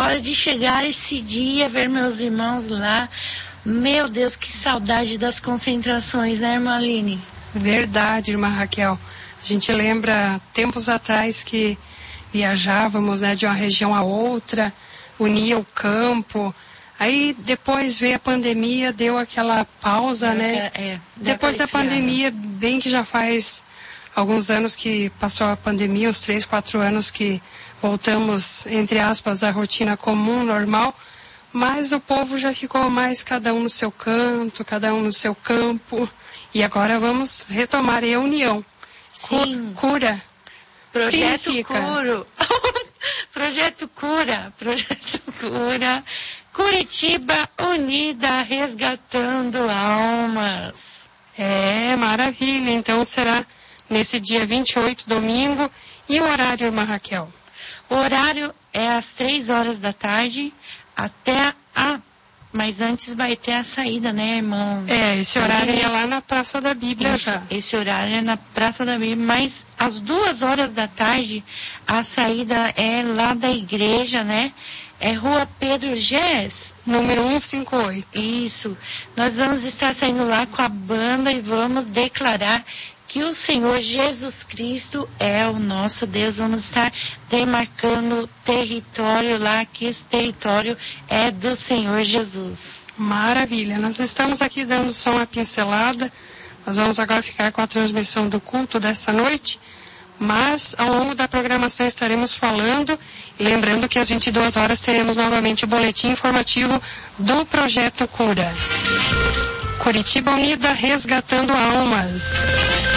hora de chegar esse dia, ver meus irmãos lá. Meu Deus, que saudade das concentrações, né, irmã Aline? Verdade, irmã Raquel. A gente lembra tempos atrás que viajávamos, né, de uma região a outra, unia o campo. Aí depois veio a pandemia, deu aquela pausa, né? Depois da pandemia, bem que já faz alguns anos que passou a pandemia, uns 3, 4 anos que voltamos, entre aspas, à rotina comum, normal, mas o povo já ficou mais cada um no seu canto, cada um no seu campo, e agora vamos retomar a união. Sim. Cura. Projeto Cura. Projeto Cura. Curitiba unida, resgatando almas. Maravilha. Então será nesse dia 28, domingo. E o horário, irmã Raquel? O horário é às 3 horas da tarde até mas antes vai ter a saída, né, irmão? Esse horário é lá na Praça da Bíblia já. Esse horário é na Praça da Bíblia, mas às 2 horas da tarde a saída é lá da igreja, né? É Rua Pedro Gés, número 158. Isso. Nós vamos estar saindo lá com a banda e vamos declarar que o Senhor Jesus Cristo é o nosso Deus. Vamos estar demarcando território lá, que esse território é do Senhor Jesus. Maravilha. Nós estamos aqui dando só uma pincelada. Nós vamos agora ficar com a transmissão do culto dessa noite. Mas ao longo da programação estaremos falando, lembrando que às 22 horas teremos novamente o boletim informativo do Projeto Cura. Curitiba Unida, resgatando almas.